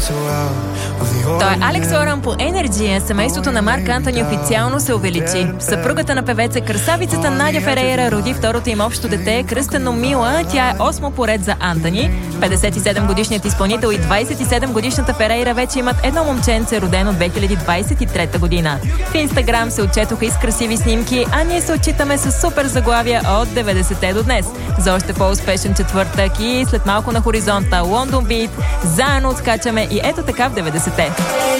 Той е Алекс Лоран по Energy. Семейството на Марк Антони официално се увеличи. Съпругата на певеца, красавицата Надя Ферейра, роди второто им общо дете, кръстено Мила. Тя е 8 поред за Антони. 57-годишният изпълнител и 27-годишната Ферейра вече имат едно момченце, родено 2023 година. В Инстаграм се отчетоха и с красиви снимки, а ние се отчитаме с супер заглавия от 90-те до днес. За още по-успешен четвъртък и след малко на хоризонта Лондон Бит, заедно отскачаме и ето така в 90-те.